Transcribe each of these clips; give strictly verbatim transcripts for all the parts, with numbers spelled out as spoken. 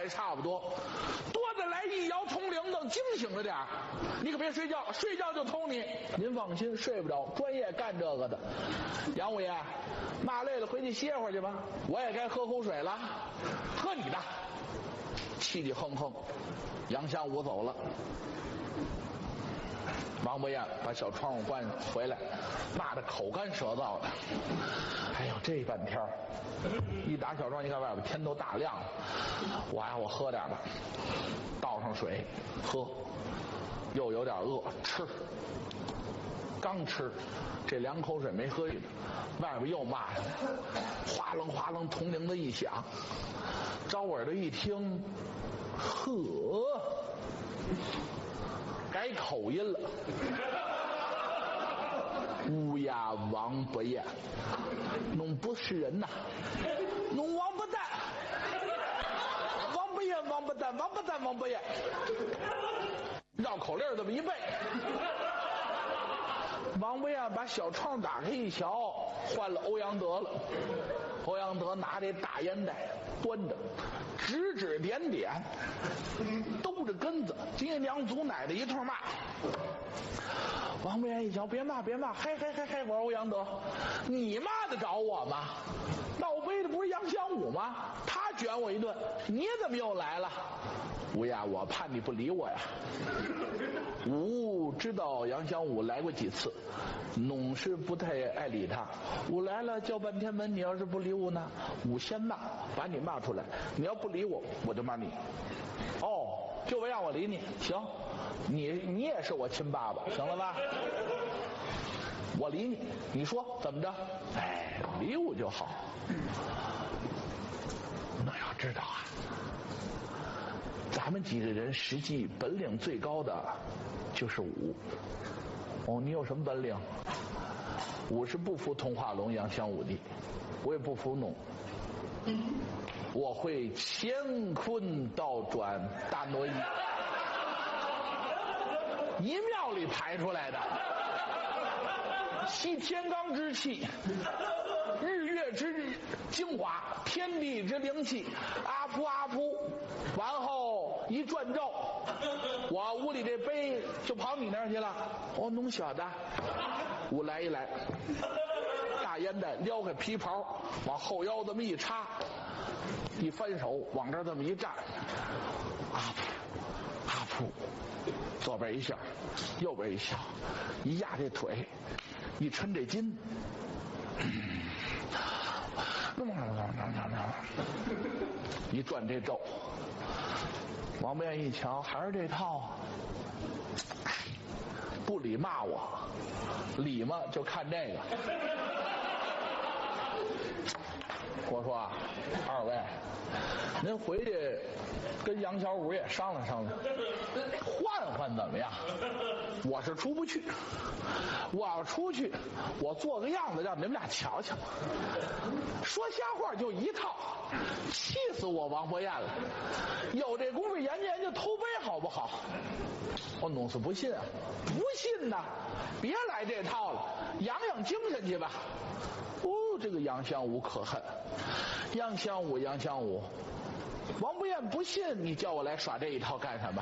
也差不多。多的来一摇通铃铛，惊醒了点儿，你可别睡觉，睡觉就偷你。您放心，睡不着，专业干这个的。杨五爷，骂累了回去歇会儿去吧，我也该喝口水了。喝你的！气气哼哼，杨香武走了。王伯彦把小窗户关上，回来骂得口干舌燥的。哎呦，这半天一打小窗，一看外边天都大亮了。我呀，我喝点吧，倒上水喝，又有点饿，吃。刚吃，这两口水没喝一呢，外边又骂上来，哗楞哗楞，铜铃子一响，招耳朵一听，呵。改口音了，乌鸦王伯彦，侬不是人呐，侬王八蛋，王伯彦，王八蛋，王八蛋，王伯彦，绕口令这么一背。王伯彦把小窗打开一瞧，换了欧阳德了。欧阳德拿这大烟袋端着，指指点点，兜着根子，爹娘祖奶的一通骂。王伯彦一瞧，别骂别骂，嗨嗨嗨嗨！我说欧阳德，你骂得着我吗？闹杯的不是杨香武吗？他卷我一顿，你怎么又来了？吴呀，我怕你不理我呀。吾知道杨香武来过几次，侬是不太爱理他。我来了叫半天门，你要是不理我呢，我先骂，把你骂出来。你要不理我，我就骂你。哦，就为让我理你，行，你你也是我亲爸爸，行了吧？我理你，你说怎么着？哎，理我就好。那要知道啊，咱们几个人实际本领最高的就是武。哦，你有什么本领？我是不服童话龙杨香武的，我也不服侬。我会乾坤倒转大挪移，一庙里排出来的，吸天罡之气，日月之精华，天地之灵气，阿扑阿扑，完后一转咒，我屋里这杯就跑你那儿去了。哦，侬晓得，我来一来，大烟袋撩开皮袍，往后腰这么一插，一翻手往这这么一站，阿扑阿扑，左边一下，右边一下，一压这腿，一抻这筋，一转这咒。王伯彦一瞧，还是这套啊，不理骂我，理嘛就看这个。我说啊，二位，您回去跟杨小五也商量商量，换换怎么样？我是出不去，我要出去，我做个样子让你们俩瞧瞧。说瞎话就一套，气死我王伯彦了！有这功夫研究研究偷杯好不好？我弄死不信啊！不信呐，别来这套了，养养精神去吧。哦，这个杨香武可恨，杨香武，杨香武，王伯彦不信，你叫我来耍这一套干什么？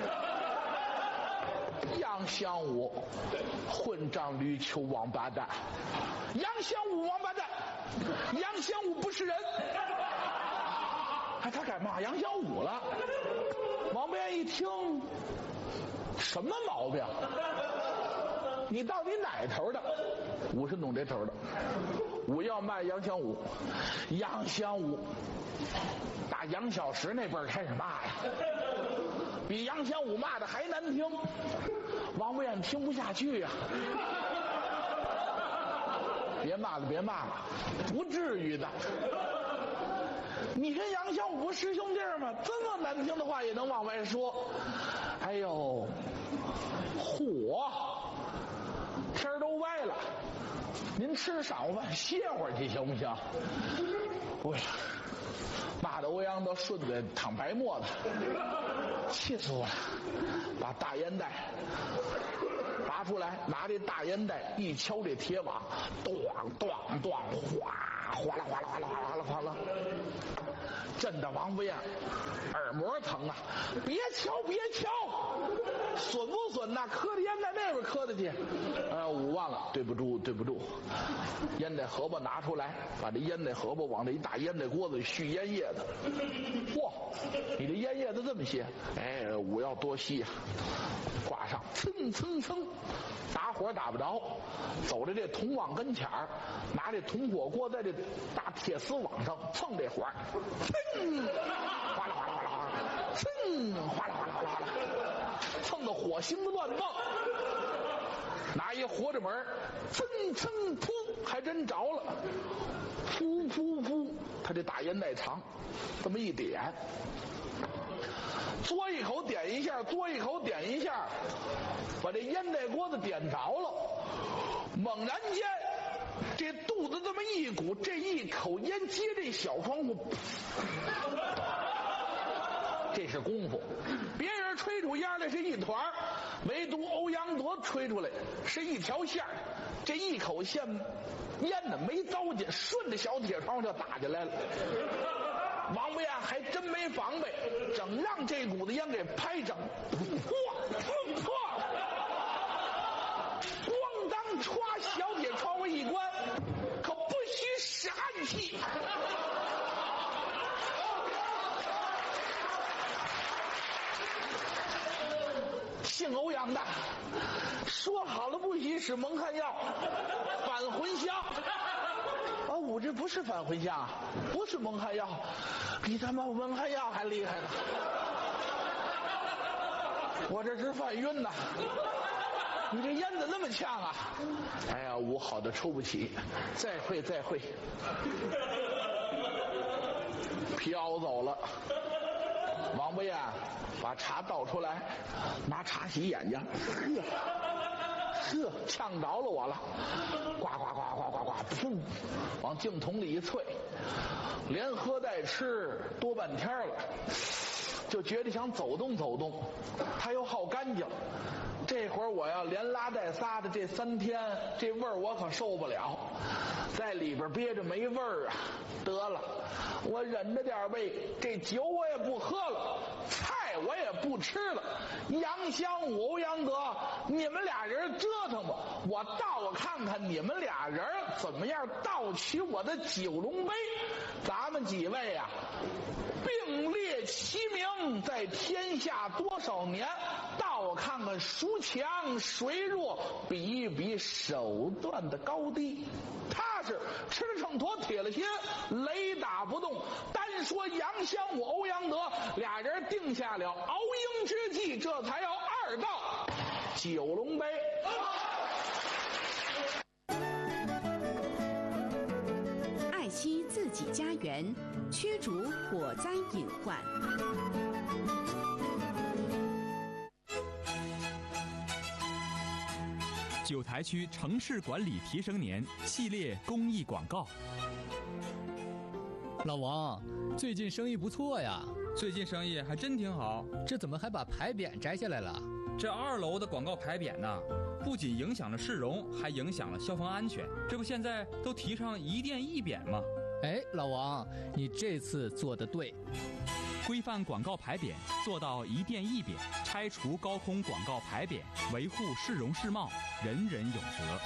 杨香武，混账驴球王八蛋！杨香武王八蛋！杨香武不是人！哎，他敢骂杨香武了？王伯彦一听，什么毛病？你到底哪头的？我是弄这头的。我要骂杨香武，杨香武打杨小石那辈儿开始骂呀，比杨香武骂的还难听。王伯彦听不下去呀、啊，别骂了，别骂了，不至于的。你跟杨香武师兄弟吗？这么难听的话也能往外说？哎呦，火！天儿都歪了，您吃晌午饭歇会儿去行不行？喂，骂的欧阳德顺嘴淌白沫子，气死我了！把大烟袋拔出来，拿这大烟袋一敲这铁瓦，咣咣咣，哗哗啦哗啦哗啦哗啦哗啦， 震得王不厌耳膜疼啊！别敲，别敲，损不损呐？磕的烟在那边磕的去。呃，五万了，对不住，对不住。烟袋荷包拿出来，把这烟袋荷包往这一大烟袋锅子里续烟叶子。嚯，你这烟叶子这么些？哎，我要多吸啊！挂上，蹭蹭蹭，打火打不着，走到这铜网跟前儿，拿这铜火锅在这大铁丝网上蹭这火，蹭，哗啦哗啦哗啦哗啦，蹭，哗啦哗啦哗啦哗啦，蹭得火星子乱蹦。拿一活着门，蹭蹭噗，还真着了，噗噗噗，他这大烟袋长，这么一点。嘬一口点一下，嘬一口点一下，把这烟袋锅子点着了。猛然间，这肚子这么一鼓，这一口烟接这小窗户，这是功夫。别人吹出烟来是一团，唯独欧阳德吹出来是一条线。这一口线烟呢没糟践，顺着小铁窗就打进来了。王不厌还真没防备，整让这股子烟给拍整，破破，咣当歘，小铁窗户一关，可不许使暗器。姓欧阳的说好了不许使蒙汗药，返魂香。啊，我这不是返魂香，不是蒙汗药，比他妈蒙汗药还厉害呢。我这是犯晕呐！你这烟怎么那么呛啊？哎呀，我好的抽不起，再会再会，飘走了。王不厌把茶倒出来，拿茶洗眼睛，呵，呵，呛着了我了，呱呱呱呱呱呱，噗，往净桶里一啐，连喝带吃多半天了，就觉得想走动走动，他又好干净。这会儿我要连拉带撒的这三天，这味儿我可受不了，在里边憋着没味儿啊！得了，我忍着点呗，这酒我也不喝了，菜我也不吃了。杨香武、欧阳德，你们俩人折腾吧，我倒看看你们俩人怎么样盗取我的九龙杯。咱们几位啊，并列齐名，在天下多少年？倒我看看孰强谁弱，比一比手段的高低。他是吃了秤砣铁了心，雷打不动。单说杨香武、欧阳德俩人定下了熬鹰之计，这才要二道九龙杯。 爱惜自己家园，驱逐火灾隐患。 九台区城市管理提升年系列公益广告。 老王，最近生意不错呀。 最近生意还真挺好。 这怎么还把牌匾摘下来了？ 这二楼的广告牌匾呢，不仅影响了市容，还影响了消防安全。这不现在都提倡一店一匾吗？ 哎，老王，你这次做得对。 规范广告牌匾，做到一店一匾，拆除高空广告牌匾，维护市容市貌，人人有责。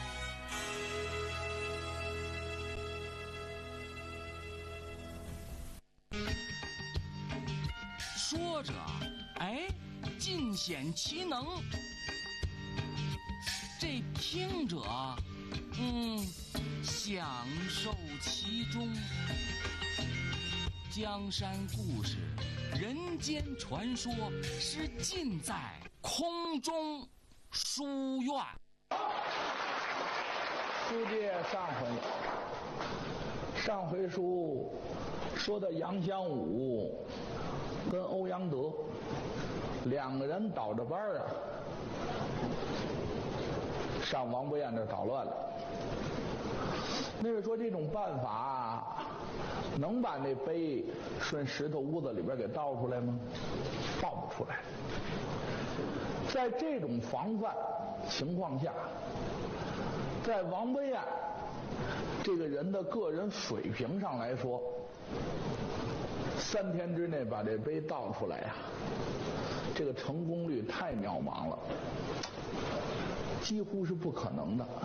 说着，哎，尽显其能；这听者，嗯，享受其中。江山故事，人间传说，是尽在空中书院。 书接上回，上回书说到杨香武跟欧阳德两个人倒着班啊，上王不厌这捣乱了。那个说这种办法能把那杯顺石头屋子里边给倒出来吗？倒不出来。在这种防范情况下，在王不厌这个人的个人水平上来说， 三天之内把这碑倒出来呀，这个成功率太渺茫了，几乎是不可能的。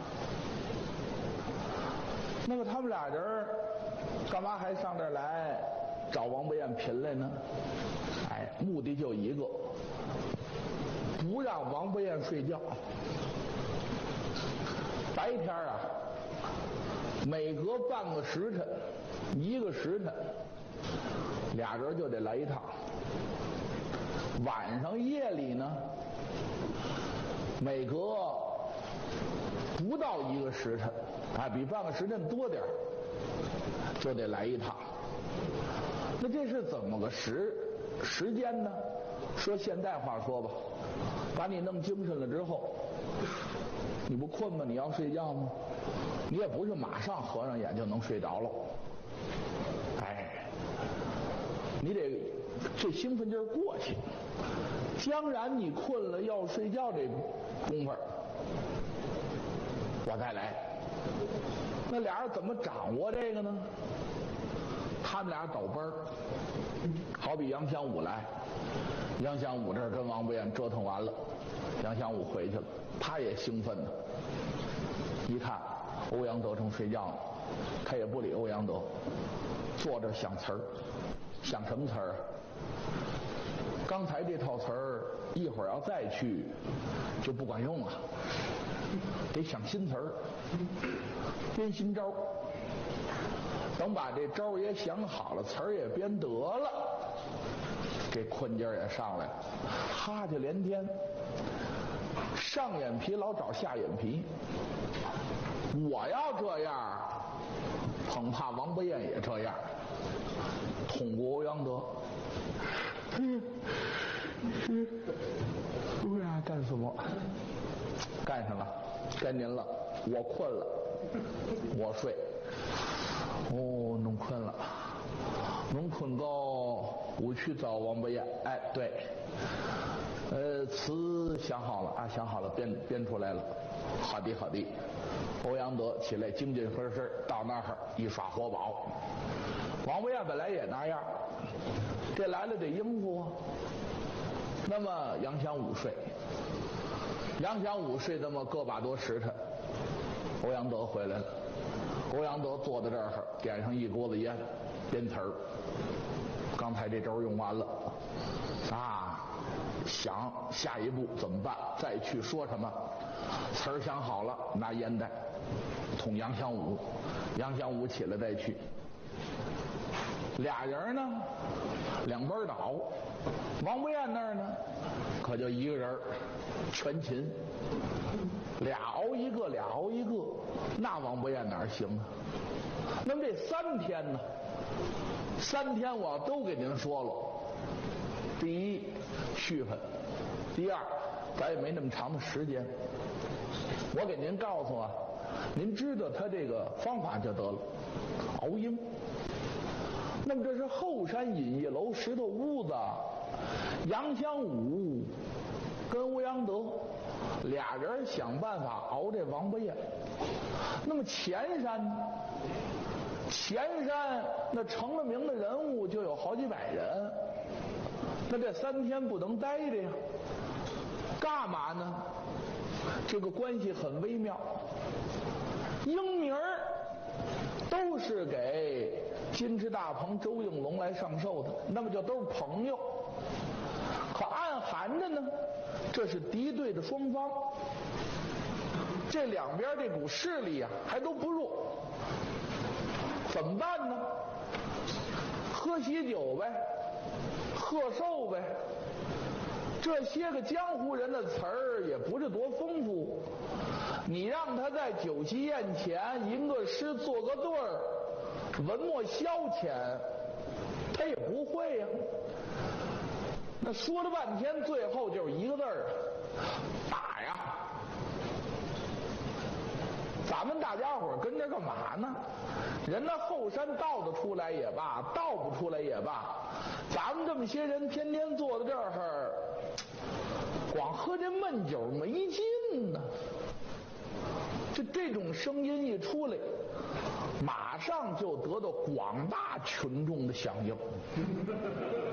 那么他们俩人干嘛还上这儿来找王伯彦贫来呢？哎，目的就一个，不让王伯彦睡觉。白天啊，每隔半个时辰，一个时辰，俩人就得来一趟。晚上夜里呢，每隔不到一个时辰，啊，比半个时辰多点就得来一趟。那这是怎么个时时间呢？说现代话说吧，把你弄精神了之后，你不困吗？你要睡觉吗？你也不是马上合上眼就能睡着了，哎，你得这兴奋劲儿过去。将然你困了要睡觉这功夫，我再来。那俩人怎么掌握这个呢？他们俩倒班儿，好比杨香武来，杨香武这儿跟王伯彦折腾完了，杨香武回去了，他也兴奋呢。一看欧阳德正睡觉呢，他也不理欧阳德，坐着想词儿，想什么词儿啊？刚才这套词儿一会儿要再去就不管用了，得想新词儿，编新招。等把这招也想好了，词儿也编得了，这困劲儿也上来了，哈欠连天，上眼皮老找下眼皮。我要这样，恐怕王伯彦也这样，捅过欧阳德。嗯嗯，欧阳干什么？干上了，该您了。我困了，我睡。哦，弄困了，弄困高，我去找王伯彦。哎，对，呃，词想好了啊，想好了，编编出来了。好的，好的。欧阳德起来，精精神神到那儿一耍活宝。王伯彦本来也那样，这来了得应付啊。那么杨香武睡，杨香武睡这么个把多时辰，欧阳德回来了。欧阳德坐在这儿，点上一锅子烟，编词儿。刚才这招用完了，啊，想下一步怎么办？再去说什么？词儿想好了，拿烟袋捅杨香武，杨香武起来再去。俩人呢，两边倒。王伯彦那儿呢，可就一个人全勤。俩熬一个，俩熬一个，那王伯彦哪行啊？那么这三天呢？三天我都给您说了。第一，续分；第二，咱也没那么长的时间。我给您告诉啊，您知道他这个方法就得了，熬鹰。那么这是后山饮业楼石头屋子，杨香武跟欧阳德俩人想办法熬这王伯彦。那么前山呢？前山那成了名的人物就有好几百人，那这三天不能待着呀，干嘛呢？这个关系很微妙，英名儿都是给金翅大鹏、周应龙来上寿的，那么就都是朋友。可暗含着呢，这是敌对的双方，这两边这股势力啊还都不弱，怎么办呢？喝喜酒呗，贺寿呗。这些个江湖人的词儿也不是多丰富，你让他在酒席宴前吟个诗做个对儿，文墨消遣，他也不会呀、啊。那说了半天，最后就是一个字儿，打呀！咱们大家伙跟着干嘛呢？人那后山倒得出来也罢，倒不出来也罢，咱们这么些人天天坐在这儿，光喝这闷酒没劲呢。这这种声音一出来，马上就得到广大群众的响应。